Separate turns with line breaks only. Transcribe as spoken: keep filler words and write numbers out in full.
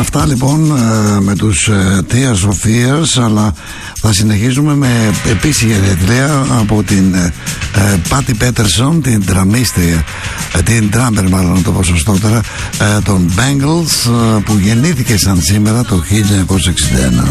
Αυτά λοιπόν με τους Tears of Fears, αλλά θα συνεχίζουμε με επίσης γενέθλια από την Patty Peterson, την δραμίστρια, την drummer μάλλον το πω σωστότερα, των Bangles, που γεννήθηκε σαν σήμερα το χίλια εννιακόσια εξήντα ένα.